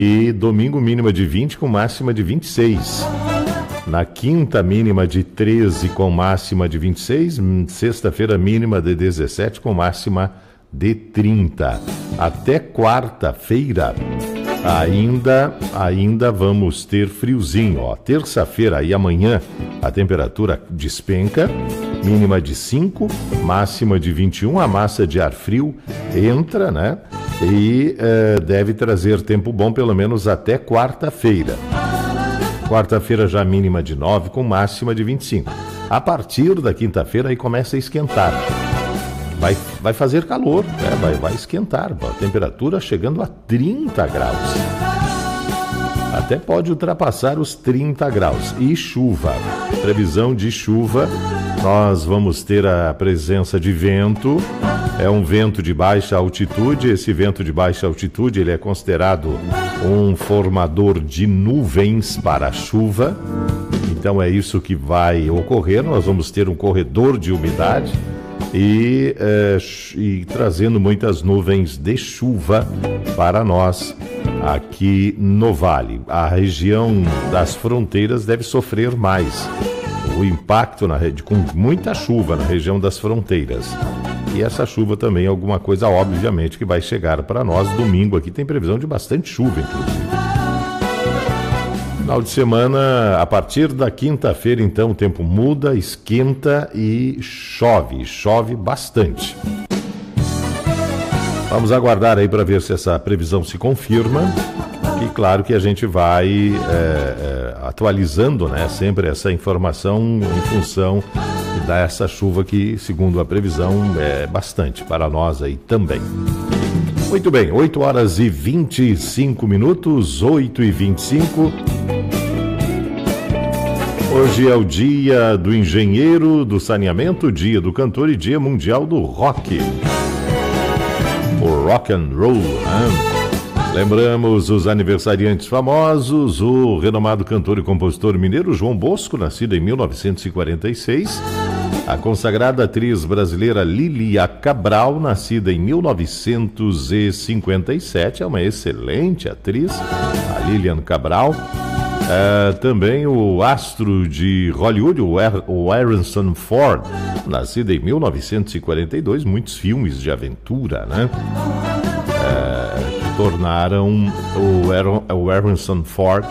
E domingo mínima de 20 com máxima de 26. Na quinta mínima de 13 com máxima de 26. Sexta-feira mínima de 17 com máxima de 30. Até quarta-feira ainda vamos ter friozinho. Ó. Terça-feira e amanhã a temperatura despenca. Mínima de 5, máxima de 21. A massa de ar frio entra, né? E deve trazer tempo bom pelo menos até quarta-feira. Quarta-feira já mínima de 9 com máxima de 25. A partir da quinta-feira aí começa a esquentar. Vai fazer calor, né? Vai esquentar. A temperatura chegando a 30 graus. Até pode ultrapassar os 30 graus. E chuva. Previsão de chuva. Nós vamos ter a presença de vento. É um vento de baixa altitude. Esse vento de baixa altitude ele é considerado um formador de nuvens para a chuva. Então é isso que vai ocorrer. Nós vamos ter um corredor de umidade e trazendo muitas nuvens de chuva para nós aqui no Vale. A região das fronteiras deve sofrer mais o impacto com muita chuva na região das fronteiras. E essa chuva também é alguma coisa, obviamente, que vai chegar para nós. Domingo aqui tem previsão de bastante chuva, inclusive. Final de semana, a partir da quinta-feira, então, o tempo muda, esquenta e chove bastante. Vamos aguardar aí para ver se essa previsão se confirma. E claro que a gente vai atualizando, né, sempre essa informação em função dessa chuva que, segundo a previsão, é bastante para nós aí também. Muito bem, 8 horas e 25 minutos, 8 e 25. Hoje é o dia do engenheiro, do saneamento, dia do cantor e dia mundial do rock. O rock and roll, né? Lembramos os aniversariantes famosos, o renomado cantor e compositor mineiro João Bosco, nascido em 1946, a consagrada atriz brasileira Lília Cabral, nascida em 1957, é uma excelente atriz, a Lilian Cabral. Também o astro de Hollywood, o Harrison Ford, nascido em 1942, muitos filmes de aventura, né? Tornaram o Harrison Ford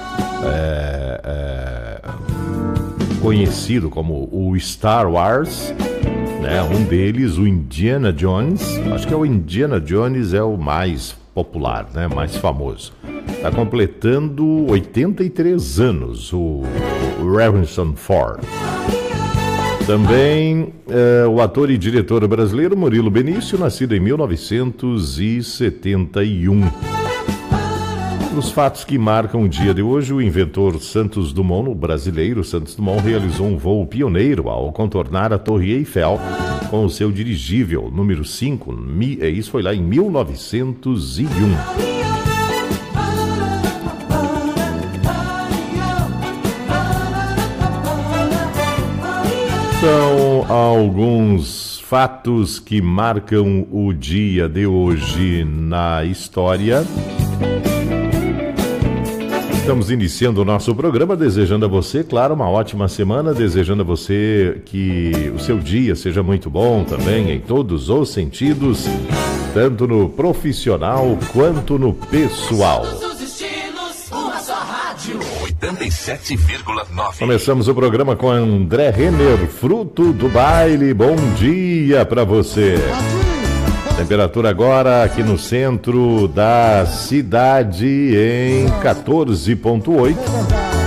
conhecido como o Star Wars, né? Um deles, o Indiana Jones. Acho que o Indiana Jones é o mais popular, né? Mais famoso. Está completando 83 anos o Harrison Ford. Também o ator e diretor brasileiro Murilo Benício, nascido em 1971. Nos fatos que marcam o dia de hoje, o inventor Santos Dumont, o brasileiro Santos Dumont, realizou um voo pioneiro ao contornar a Torre Eiffel com o seu dirigível número 5. Isso foi lá em 1901. São alguns fatos que marcam o dia de hoje na história. Estamos iniciando o nosso programa, desejando a você, claro, uma ótima semana, desejando a você que o seu dia seja muito bom também, em todos os sentidos, tanto no profissional quanto no pessoal. 87,9. Começamos o programa com André Renner, fruto do baile. Bom dia para você. Temperatura agora aqui no centro da cidade em 14,8.